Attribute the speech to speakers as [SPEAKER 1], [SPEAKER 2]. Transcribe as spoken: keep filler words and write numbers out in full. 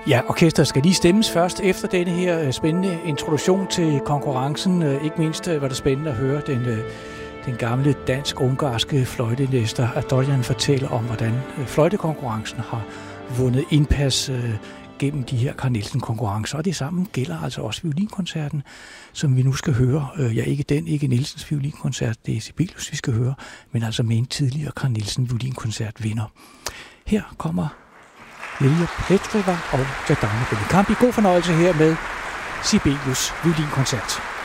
[SPEAKER 1] Ja, orkestret skal lige stemmes først efter denne her spændende introduktion til konkurrencen. Ikke mindst var det spændende at høre den, den gamle dansk-ungarske fløjtemester Adoljan fortælle om, hvordan fløjtekonkurrencen har vundet indpas gennem de her Carl Nielsen-konkurrencer. Og det samme gælder altså også violinkoncerten, som vi nu skal høre. Ja, ikke den, ikke Nielsens violinkoncert, det er Sibelius, vi skal høre, men altså med en tidligere Carl Nielsen violinkoncert vinder. Her kommer Lilja Petrova og Jadranka Benecampi. God fornøjelse her med Sibelius violinkoncert.